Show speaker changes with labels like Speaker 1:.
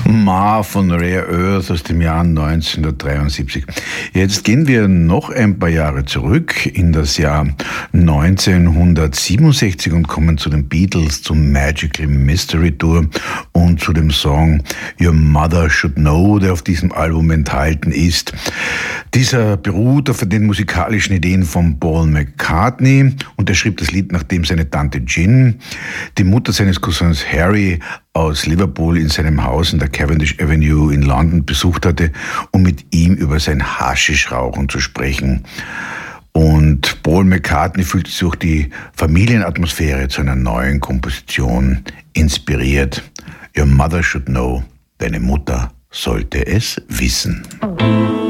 Speaker 1: Ma von Rare Earth aus dem Jahr 1973. Jetzt gehen wir noch ein paar Jahre zurück in das Jahr 1967 und kommen zu den Beatles, zum Magical Mystery Tour und zu dem Song Your Mother Should Know, der auf diesem Album enthalten ist. Dieser beruht auf den musikalischen Ideen von Paul McCartney und er schrieb das Lied, nachdem seine Tante Gin die Mutter seines Cousins Harry aus Liverpool in seinem Haus in der Cavendish Avenue in London besucht hatte, um mit ihm über sein Haschischrauchen zu sprechen. Und Paul McCartney fühlte sich durch die Familienatmosphäre zu einer neuen Komposition inspiriert. Your Mother Should Know, deine Mutter sollte es wissen.